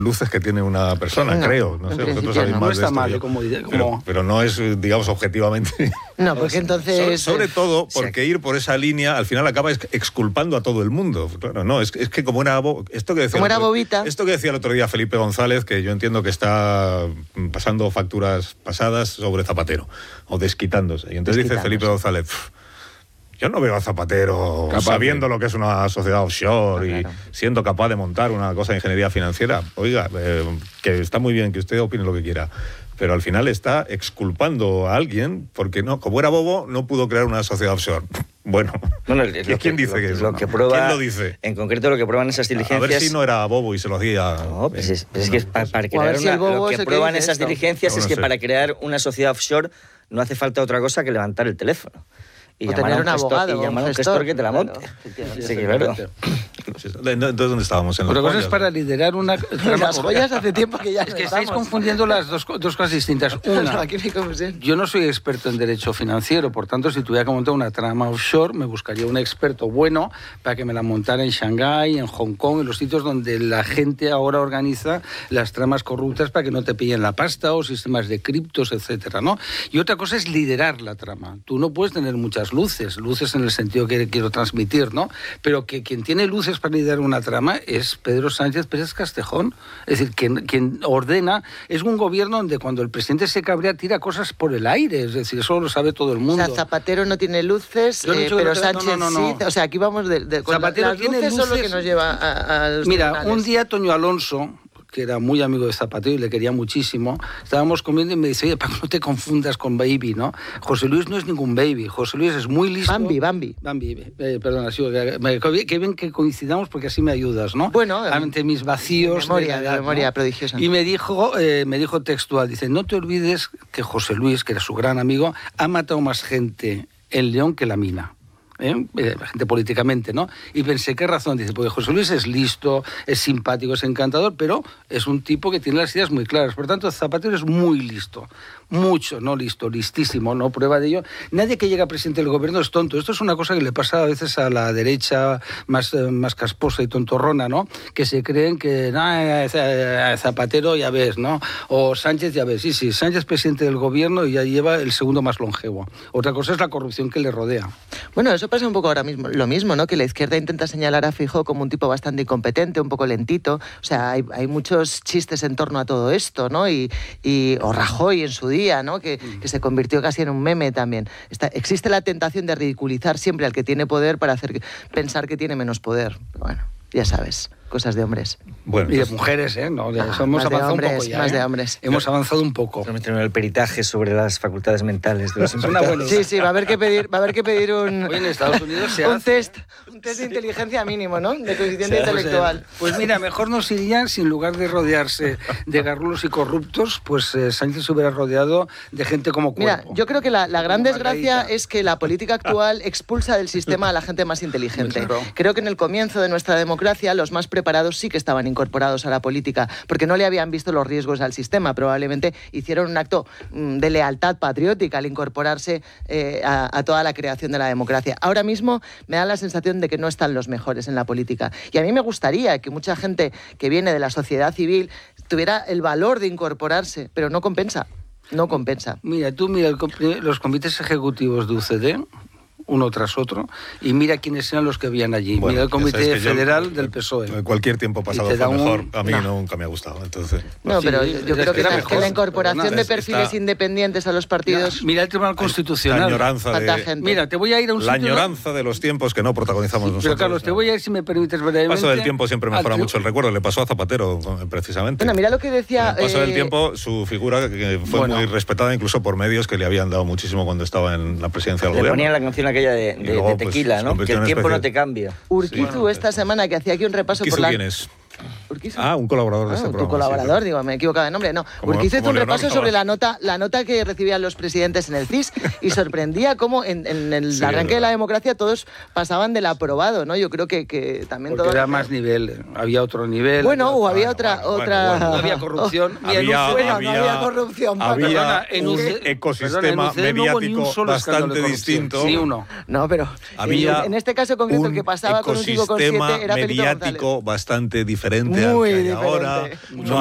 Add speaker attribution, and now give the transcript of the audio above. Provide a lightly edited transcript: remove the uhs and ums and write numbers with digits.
Speaker 1: luces que tiene una persona, creo. No sé, vosotros sabéis más de esto.
Speaker 2: No está mal,
Speaker 1: pero no es, digamos, objetivamente.
Speaker 3: No, porque entonces...
Speaker 1: Sobre todo porque ir por esa línea al final acaba exculpando a todo el mundo. Claro, no, es que como era
Speaker 3: bobita.
Speaker 1: Esto que decía el otro día Felipe González, que yo entiendo que está pasando facturas pasadas sobre Zapatero, o desquitándose. Y entonces dice Felipe González... Yo no veo a Zapatero sabiendo lo que es una sociedad offshore y siendo capaz de montar una cosa de ingeniería financiera. Oiga, que está muy bien que usted opine lo que quiera, pero al final está exculpando a alguien porque no, como era bobo, no pudo crear una sociedad offshore. Bueno, ¿quién dice que eso? ¿Quién lo dice?
Speaker 4: En concreto, lo que prueban esas diligencias...
Speaker 1: A ver si no era bobo y se lo hacía...
Speaker 4: No, pues es que para crear lo que prueban esas diligencias es que para crear una sociedad offshore no hace falta otra cosa que levantar el teléfono. Y
Speaker 3: o tener un abogado,
Speaker 4: y llamar a un gestor que te la monte. Sí, claro.
Speaker 1: Entonces, ¿dónde estábamos? En
Speaker 2: otra cosa es para liderar una...
Speaker 3: Las joyas hace tiempo que ya...
Speaker 2: Es que estáis confundiendo las dos cosas distintas. Una, yo no soy experto en derecho financiero, por tanto, si tuviera que montar una trama offshore, me buscaría un experto bueno para que me la montara en Shanghái, en Hong Kong, en los sitios donde la gente ahora organiza las tramas corruptas para que no te pillen la pasta o sistemas de criptos, etcétera, ¿no? Y otra cosa es liderar la trama. Tú no puedes tener muchas luces en el sentido que quiero transmitir, ¿no? Pero que quien tiene luces para liderar una trama es Pedro Sánchez Pérez Castejón. Es decir, quien ordena es un gobierno donde cuando el presidente se cabrea tira cosas por el aire, es decir, eso lo sabe todo el mundo.
Speaker 3: O sea, Zapatero no tiene luces, pero Sánchez sí. O sea, aquí vamos con
Speaker 2: Zapatero
Speaker 3: las luces son lo que nos lleva a los
Speaker 2: Mira, un día Toño Alonso, que era muy amigo de Zapatero y le quería muchísimo, estábamos comiendo y me dice, oye, Paco, no te confundas con Baby, ¿no? José Luis no es ningún Baby, José Luis es muy listo.
Speaker 3: Bambi.
Speaker 2: Perdona, sí, qué bien que coincidamos porque así me ayudas, ¿no?
Speaker 3: Bueno,
Speaker 2: ante mis vacíos
Speaker 3: de memoria prodigiosa.
Speaker 2: Y me dijo textual, dice, no te olvides que José Luis, que era su gran amigo, ha matado más gente en León que la mina. Gente políticamente, ¿no? Y pensé, ¿qué razón? Dice, porque José Luis es listo, es simpático, es encantador, pero es un tipo que tiene las ideas muy claras. Por tanto, Zapatero es muy listo. Mucho, no listo, listísimo, ¿no? Prueba de ello. Nadie que llega presidente del gobierno es tonto. Esto es una cosa que le pasa a veces a la derecha más casposa y tontorrona, ¿no? Que se creen que Zapatero ya ves, ¿no? O Sánchez ya ves. Sí, Sánchez presidente del gobierno y ya lleva el segundo más longevo. Otra cosa es la corrupción que le rodea.
Speaker 3: Bueno, eso pasa un poco ahora mismo, lo mismo, ¿no? Que la izquierda intenta señalar a Feijóo como un tipo bastante incompetente, un poco lentito. O sea, hay muchos chistes en torno a todo esto, ¿no? O Rajoy en su día, ¿no? Que se convirtió casi en un meme también. Existe la tentación de ridiculizar siempre al que tiene poder para hacer pensar que tiene menos poder. Bueno, ya sabes, cosas de hombres.
Speaker 2: Bueno, y de mujeres, ¿eh? No, hemos avanzado un poco ya.
Speaker 3: Más de hombres.
Speaker 2: Hemos avanzado un poco.
Speaker 4: El peritaje sobre las facultades mentales de los
Speaker 3: invitados. Sí, va a haber que pedir un...
Speaker 2: Hoy en Estados Unidos se
Speaker 3: hace... Un test de inteligencia mínimo, ¿no? De coeficiente intelectual.
Speaker 2: Pues mira, mejor nos iría, si en lugar de rodearse de garrulos y corruptos, pues Sánchez se hubiera rodeado de gente como Cuervo.
Speaker 3: Mira, yo creo que la gran desgracia es que la política actual expulsa del sistema a la gente más inteligente. Claro. Creo que en el comienzo de nuestra democracia los más preparados sí que estaban incorporados a la política, porque no le habían visto los riesgos al sistema. Probablemente hicieron un acto de lealtad patriótica al incorporarse a toda la creación de la democracia. Ahora mismo me da la sensación de que no están los mejores en la política. Y a mí me gustaría que mucha gente que viene de la sociedad civil tuviera el valor de incorporarse, pero no compensa. No compensa.
Speaker 2: Mira, los comités ejecutivos de UCD, uno tras otro, y mira quiénes eran los que habían allí. Bueno, mira el Comité Federal del PSOE.
Speaker 1: Cualquier tiempo pasado fue mejor. A mí nunca me ha gustado. Entonces,
Speaker 3: no, pero yo creo que la incorporación de perfiles independientes a los partidos...
Speaker 2: Mira el Tribunal Constitucional.
Speaker 1: La añoranza
Speaker 2: Mira, te voy a ir a un sitio...
Speaker 1: La añoranza de los tiempos que no protagonizamos nosotros.
Speaker 2: Pero Carlos, te voy a ir, si me permites brevemente...
Speaker 1: El paso del tiempo siempre mejora mucho el recuerdo. Le pasó a Zapatero, precisamente.
Speaker 3: Bueno, mira lo que decía...
Speaker 1: En el paso del tiempo, su figura que fue muy respetada incluso por medios que le habían dado muchísimo cuando estaba en la presidencia del gobierno.
Speaker 4: Le ponían la canción aquella de Tequila, ¿no? Que el tiempo no te cambia.
Speaker 3: Urquizu, esta semana que hacía aquí un repaso por la...
Speaker 1: ¿Quién es?
Speaker 3: Urquizu.
Speaker 1: Un colaborador de este programa.
Speaker 3: Tu colaborador, digo, me he equivocado de nombre. No, Urquizu hizo un repaso sobre la nota que recibían los presidentes en el CIS y sorprendía cómo en el arranque de la democracia todos pasaban del aprobado, ¿no? Yo creo que también
Speaker 2: porque era más nivel, había otro nivel.
Speaker 3: Bueno, había otra...
Speaker 2: No había corrupción.
Speaker 1: No había
Speaker 3: corrupción.
Speaker 1: Había un ecosistema mediático bastante distinto.
Speaker 2: Sí, uno.
Speaker 3: No, pero en este caso concreto el que pasaba con un 5,7 era Felipe González.
Speaker 1: Mediático bastante diferente diferente al que hay ahora.